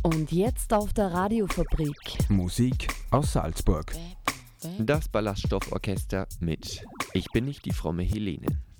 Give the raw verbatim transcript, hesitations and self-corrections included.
Und jetzt auf der Radiofabrik. Musik aus Salzburg. Das Ballaststofforchester mit Ich bin nicht die fromme Helene.